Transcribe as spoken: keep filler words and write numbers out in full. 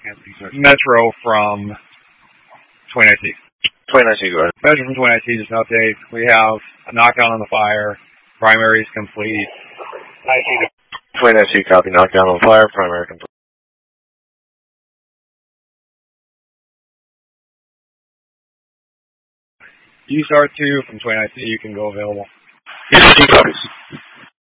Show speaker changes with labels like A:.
A: Metro from twenty-nine C.
B: twenty-nine C, go ahead.
A: Metro from twenty-nine C, just an update. We have a knockdown on the fire. Primary is complete.
B: twenty-nine C, copy. Knockdown on the fire. Primary complete.
A: U S A R two from twenty-nine C, you can go available.
B: Yes, two copies.